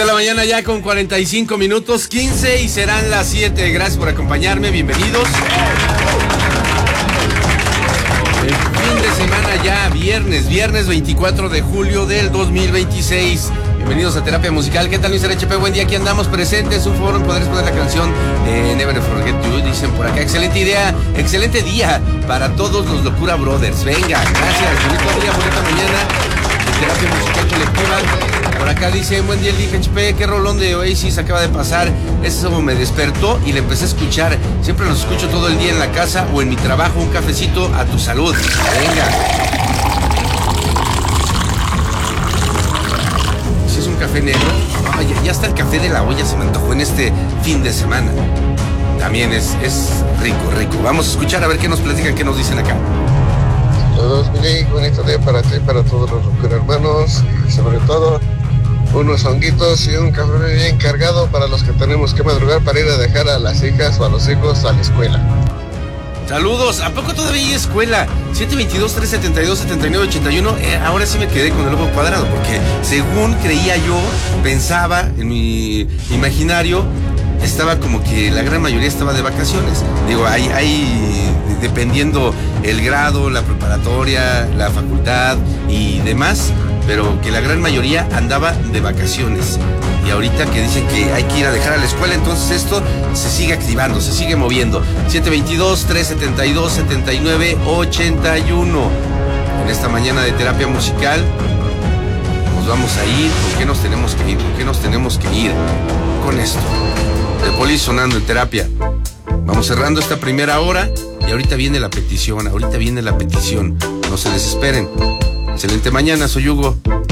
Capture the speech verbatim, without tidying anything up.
de la mañana ya con cuarenta y cinco minutos, quince y serán las siete. Gracias por acompañarme, bienvenidos. El fin de semana ya, viernes, viernes veinticuatro de julio del dos mil veintiséis. Bienvenidos a Terapia Musical. ¿Qué tal, mister H P? Buen día, aquí andamos presentes. Un favor, ¿podrías poner la canción de Never Forget You? Dicen por acá. Excelente idea, excelente día para todos los Locura Brothers. Venga, gracias. Bonito día, bonita mañana de Terapia Musical Colectiva. Por acá dice, buen día, el día H P, qué rolón de Oasis acaba de pasar. Eso me despertó y le empecé a escuchar. Siempre los escucho todo el día en la casa o en mi trabajo. Un cafecito a tu salud. Venga. Café negro, oh, ya, ya está el café de la olla, se me antojó en este fin de semana. También es, es rico, rico. Vamos a escuchar a ver qué nos platican, qué nos dicen acá. Saludos, Miguel, bonito día para ti, para todos los hermanos, y sobre todo unos honguitos y un café bien cargado para los que tenemos que madrugar para ir a dejar a las hijas o a los hijos a la escuela. Saludos, ¿a poco todavía hay escuela? siete veintidós, trescientos setenta y dos, setenta y nueve ochenta y uno. Eh, ahora sí me quedé con el ojo cuadrado, porque según creía yo, pensaba en mi imaginario, estaba como que la gran mayoría estaba de vacaciones. Digo, hay, hay dependiendo el grado, la preparatoria, la facultad y demás, pero que la gran mayoría andaba de vacaciones. Y ahorita que dicen que hay que ir a dejar a la escuela, entonces esto se sigue activando, se sigue moviendo. siete veintidós, trescientos setenta y dos, setenta y nueve ochenta y uno. En esta mañana de Terapia Musical nos vamos a ir. ¿Con qué nos tenemos que ir? ¿Con qué nos tenemos que ir? Con esto. El Poli sonando en terapia. Vamos cerrando esta primera hora y ahorita viene la petición, ahorita viene la petición. No se desesperen. Excelente mañana, soy Hugo.